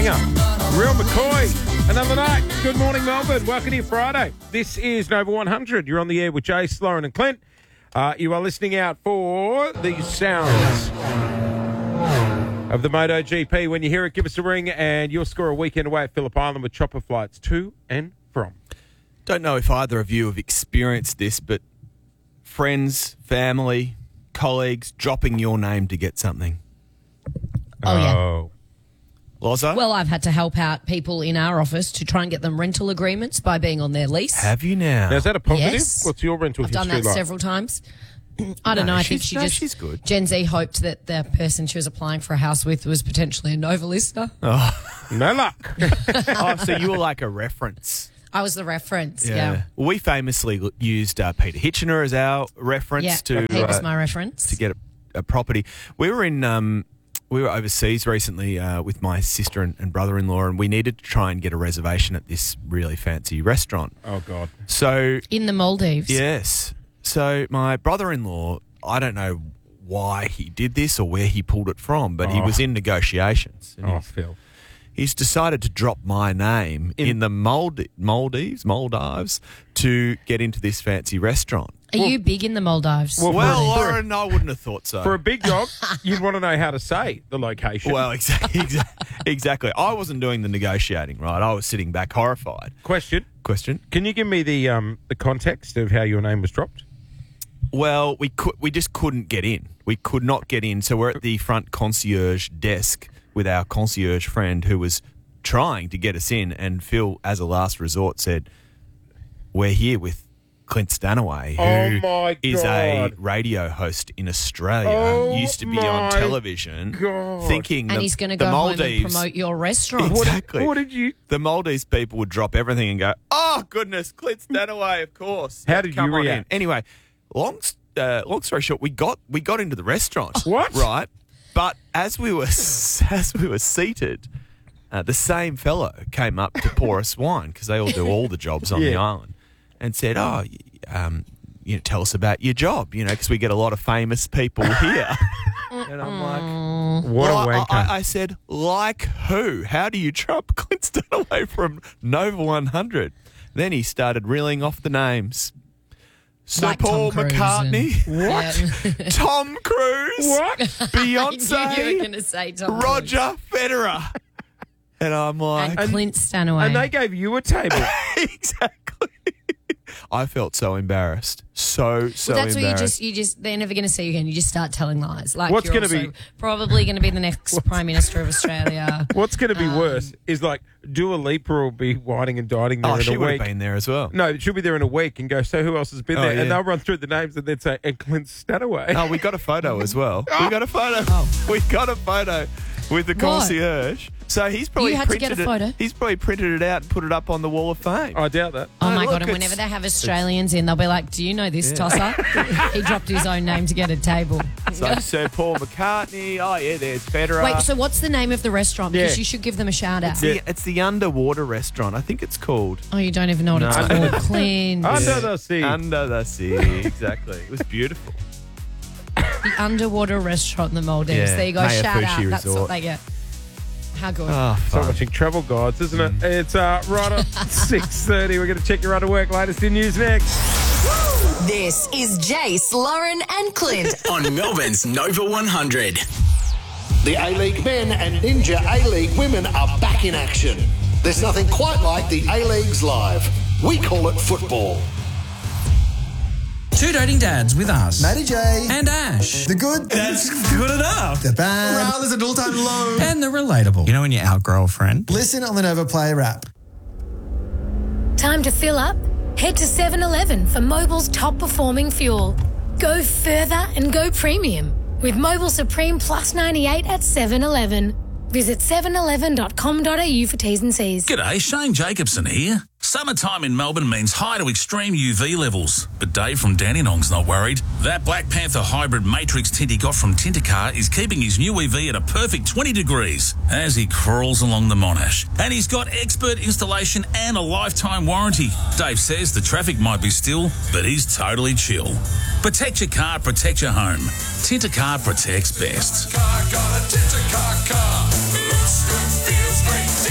banger. Real McCoy, another night. Good morning, Melbourne. Welcome to your Friday. This is Nova 100. You're on the air with Jace, Lauren and Clint. You are listening out for the sounds of the MotoGP. When you hear it, give us a ring and you'll score a weekend away at Phillip Island with chopper flights to and from. Don't know if either of you have experienced this, but friends, family, colleagues dropping your name to get something. Oh, yeah. Loza? Well, I've had to help out people in our office to try and get them rental agreements by being on their lease. Have you now? Now, is that a positive? Yes. What's your rental I've history done that like? several times. I don't know. I think she's good. Gen Z hoped that the person she was applying for a house with was potentially a Nova listener. No luck. Oh, so you were like a reference. I was the reference. Yeah. Well, we famously used Peter Hitchener as our reference Yeah. He was my reference. to get a property. We were overseas recently with my sister and brother-in-law, and we needed to try and get a reservation at this really fancy restaurant. Oh, God. So In the Maldives. yes. So my brother-in-law, I don't know why he did this or where he pulled it from, but he was in negotiations. And Phil. he's decided to drop my name in the Maldives to get into this fancy restaurant. Are you big in the Maldives? Well, Well, Lauren, I wouldn't have thought so. For a big dog, you'd want to know how to say the location. Well, exactly. I wasn't doing the negotiating, right? I was sitting back horrified. Question. Can you give me the context of how your name was dropped? Well, we just couldn't get in. We could not get in. So we're at the front concierge desk with our concierge friend who was trying to get us in, and Phil, as a last resort, said, "We're here with Clint Stanaway, who is a radio host in Australia, used to be on television, thinking and he's going to go home and promote your restaurant. Exactly. What did you... The Maldives people would drop everything and go, "Oh, goodness, Clint Stanaway, of course." How did Come you on react? in. Anyway, long story short, we got into the restaurant. What? Right. But as we were seated, the same fellow came up to pour us wine, because they all do all the jobs on the island, and said, tell us about your job, because we get a lot of famous people here. And I'm like, What a wanker. I said, like who? How do you drop Clint Stanaway from Nova 100? Then he started reeling off the names. Sir Like Paul Tom Cruise McCartney. Yeah. Tom Cruise. What? Beyonce. I knew you were going to say Tom Cruise. Roger Federer. And I'm like... And Clint Stanaway. And they gave you a table. Exactly. I felt so embarrassed. So Well, that's what embarrassed. you just they're never going to see you again. You just start telling lies. Like, What's you're gonna also be- probably going to be the next Prime Minister of Australia. What's going to be worse is like Dua Lipa will be whining and dining there in she a would week. have been there as well. No, she'll be there in a week and go, so who else has been there? yeah. And they'll run through the names and then say, and Clint Stanaway. No, we got a photo as well. We got a photo. We got a photo with the concierge. So he's probably You had to printed get a photo? He's probably printed it out and put it up on the Wall of Fame. I doubt that. Oh, my look, God. And it's- whenever they have Australians in, they'll be like, do you know this tosser? He dropped his own name to get a table. So Sir Paul McCartney. Oh, yeah, there's Federer. Wait, so what's the name of the restaurant? Because Yeah. you should give them a shout out. It's the underwater restaurant. I think it's called Oh, you don't even know what it's called. Clint. Under the sea. Under the Sea. Exactly. It was beautiful. The underwater restaurant in the Maldives. Yeah, There you go. Maya Shout Fushi out. That's Resort. what they get. How good. Oh, So fun. watching Travel Guides, isn't it? It's right on 6:30. We're going to check your run to work. Latest in news next. This is Jace, Lauren and Clint. On Melbourne's Nova 100. The A-League men and Ninja A-League women are back in action. There's nothing quite like the A-Leagues live. We call it football. Two Doting Dads with us. Matty J. And Ash. The good. That's good enough. The bad. Morale is at all-time low. And the relatable. You know when you outgrow a friend? Listen on the Nova Player app. Time to fill up? Head to 7-Eleven for Mobil's top performing fuel. Go further and go premium with Mobil Supreme Plus 98 at 7-Eleven. Visit 711.com.au for T's and C's. G'day, Shane Jacobson here. Summertime in Melbourne means high to extreme UV levels. But Dave from Dandenong's not worried. That Black Panther hybrid matrix tint he got from Tintercar is keeping his new EV at a perfect 20 degrees as he crawls along the Monash. And he's got expert installation and a lifetime warranty. Dave says the traffic might be still, but he's totally chill. Protect your car, protect your home. Tintercar protects best. Got a Tintercar car. Looks good, feels great.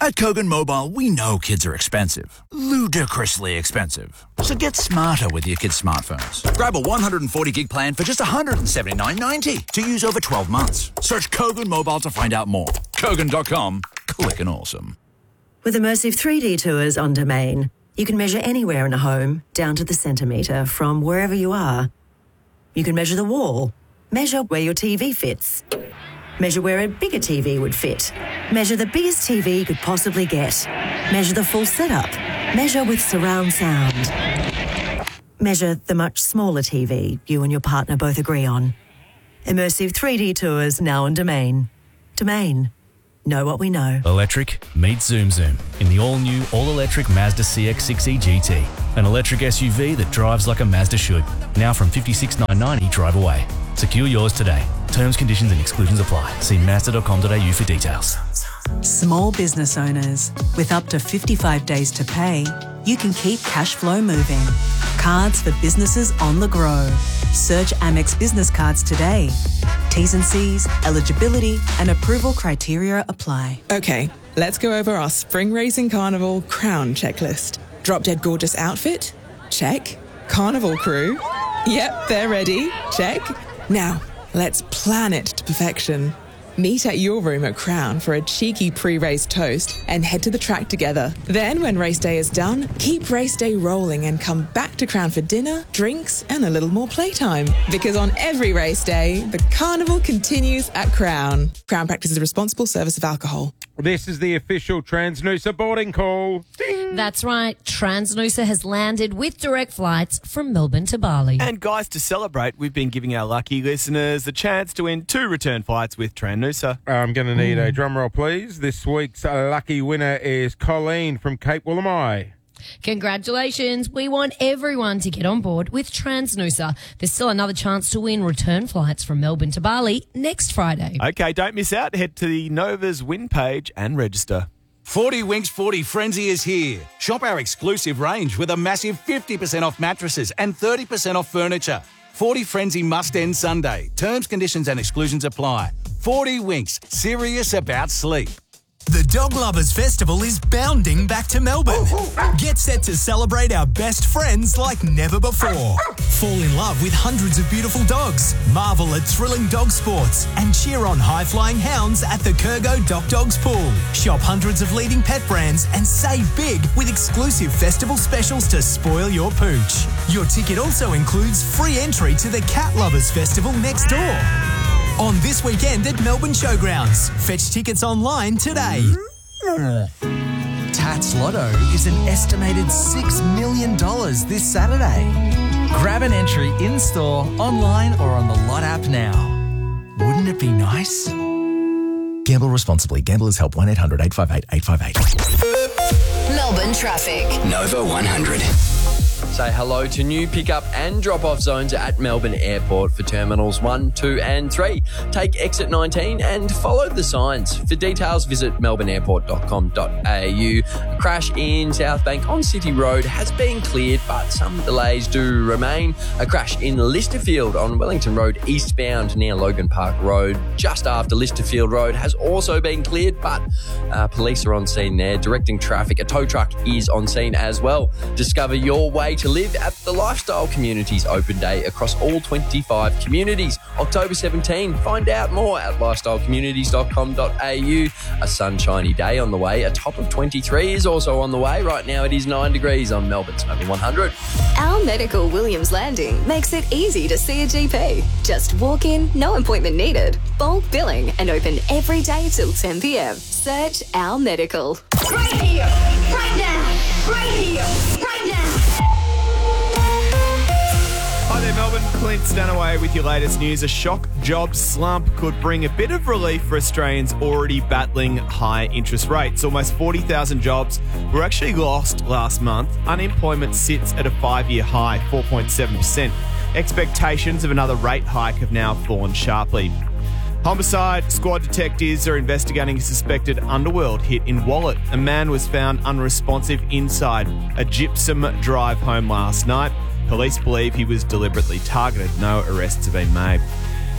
At Kogan Mobile, we know kids are expensive. Ludicrously expensive. So get smarter with your kids' smartphones. Grab a 140 gig plan for just $179.90 to use over 12 months. Search Kogan Mobile to find out more. Kogan.com. Clickin' awesome. With immersive 3D tours on Domain, you can measure anywhere in a home, down to the centimetre, from wherever you are. You can measure the wall, measure where your TV fits, measure where a bigger TV would fit, measure the biggest TV you could possibly get, measure the full setup, measure with surround sound, measure the much smaller TV you and your partner both agree on. Immersive 3D tours now on Domain. Domain. Know what we know. Electric meets Zoom Zoom in the all-new, all-electric Mazda CX-6e GT. An electric SUV that drives like a Mazda should. Now from $56,990 drive away. Secure yours today. Terms, conditions and exclusions apply. See Mazda.com.au for details. Small business owners, with up to 55 days to pay, you can keep cash flow moving. Cards for businesses on the go. Search Amex Business Cards today. T's and C's, eligibility and approval criteria apply. Okay, let's go over our Spring Racing Carnival Crown checklist. Drop Dead Gorgeous outfit? Check. Carnival crew? Yep, they're ready. Check. Now, let's plan it to perfection. Meet at your room at Crown for a cheeky pre-race toast and head to the track together. Then, when race day is done, keep race day rolling and come back to Crown for dinner, drinks and a little more playtime. Because on every race day, the carnival continues at Crown. Crown practices responsible service of alcohol. This is the official Transnusa boarding call. Ding. That's right. Transnusa has landed with direct flights from Melbourne to Bali. And guys, to celebrate, we've been giving our lucky listeners the chance to win 2 return flights with Transnusa. I'm going to need a drum roll, please. This week's lucky winner is Colleen from Cape Woolamai. Congratulations. We want everyone to get on board with Transnusa. There's still another chance to win return flights from Melbourne to Bali next Friday. Okay, don't miss out. Head to the Nova's win page and register. 40 Winks 40 Frenzy is here. Shop our exclusive range with a massive 50% off mattresses and 30% off furniture. 40 Frenzy must end Sunday. Terms, conditions and exclusions apply. 40 Winks, serious about sleep. The Dog Lovers Festival is bounding back to Melbourne. Get set to celebrate our best friends like never before. Fall in love with hundreds of beautiful dogs, marvel at thrilling dog sports, and cheer on high-flying hounds at the Kurgo Doc Dogs Pool. Shop hundreds of leading pet brands and save big with exclusive festival specials to spoil your pooch. Your ticket also includes free entry to the Cat Lovers Festival next door. On this weekend at Melbourne Showgrounds. Fetch tickets online today. Tats Lotto is an estimated $6 million this Saturday. Grab an entry in-store, online or on the Lot app now. Wouldn't it be nice? Gamble responsibly. Gamblers Help 1-800-858-858. Melbourne traffic. Nova 100. Say hello to new pickup and drop-off zones at Melbourne Airport for Terminals 1, 2 and 3. Take exit 19 and follow the signs. For details, visit melbourneairport.com.au. A crash in South Bank on City Road has been cleared, but some delays do remain. A crash in Listerfield on Wellington Road eastbound near Logan Park Road just after Listerfield Road has also been cleared, but police are on scene there directing traffic. A tow truck is on scene as well. Discover your way to live at the Lifestyle Communities Open Day across all 25 communities. October 17. Find out more at lifestylecommunities.com.au. A sunshiny day on the way. A top of 23 is also on the way. Right now it is 9 degrees on Melbourne's Nova 100. Our Medical Williams Landing makes it easy to see a GP. Just walk in, no appointment needed. Bulk billing and open every day till 10 p.m. Search Our Medical. Right here, right now, right here, right now. Hi there, Melbourne. Clint Stanaway with your latest news. A shock job slump could bring a bit of relief for Australians already battling high interest rates. Almost 40,000 jobs were actually lost last month. Unemployment sits at a 5-year high, 4.7%. Expectations of another rate hike have now fallen sharply. Homicide squad detectives are investigating a suspected underworld hit in Wallet. A man was found unresponsive inside a gypsum drive home last night. Police believe he was deliberately targeted. No arrests have been made.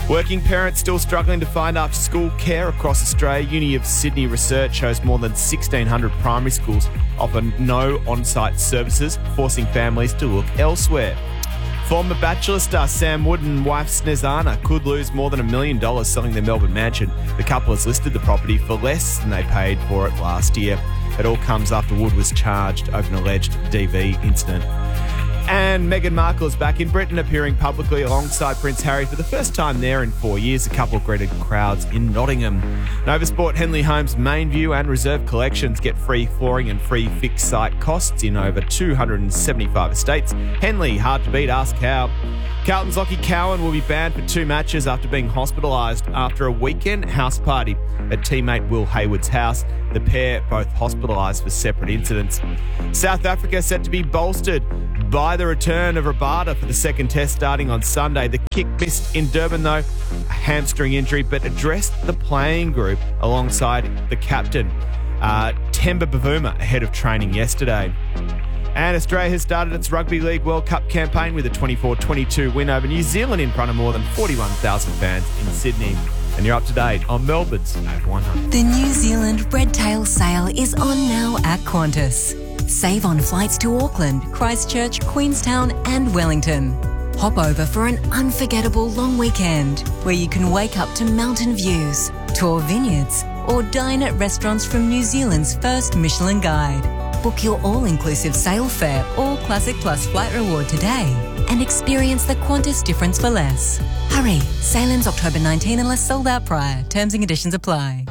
Working parents still struggling to find after-school care across Australia. Uni of Sydney research shows more than 1,600 primary schools offer no on-site services, forcing families to look elsewhere. Former Bachelor star Sam Wood and wife Snezana could lose more than $1 million selling their Melbourne mansion. The couple has listed the property for less than they paid for it last year. It all comes after Wood was charged over an alleged DV incident. And Meghan Markle is back in Britain, appearing publicly alongside Prince Harry for the first time there in 4 years. The couple greeted crowds in Nottingham. Nova Sport Henley Homes main view and reserve collections get free flooring and free fixed site costs in over 275 estates. Henley, hard to beat, ask how. Carlton's Lockie Cowan will be banned for 2 matches after being hospitalised after a weekend house party at teammate Will Hayward's house. The pair both hospitalised for separate incidents. South Africa set to be bolstered by the return of Rabada for the second test starting on Sunday. The kick missed in Durban, though, a hamstring injury, but addressed the playing group alongside the captain, Temba Bavuma, ahead of training yesterday. And Australia has started its Rugby League World Cup campaign with a 24-22 win over New Zealand in front of more than 41,000 fans in Sydney. And you're up to date on Melbourne's Over 100. The New Zealand Redtail sale is on now at Qantas. Save on flights to Auckland, Christchurch, Queenstown and Wellington. Hop over for an unforgettable long weekend where you can wake up to mountain views, tour vineyards or dine at restaurants from New Zealand's first Michelin Guide. Book your all-inclusive sail fare or Classic Plus flight reward today and experience the Qantas difference for less. Hurry, sail ends October 19 unless sold out prior. Terms and conditions apply.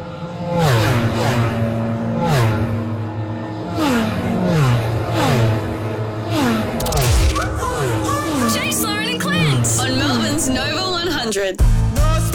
Jay, Lauren and Clint on Melbourne's Nova 100.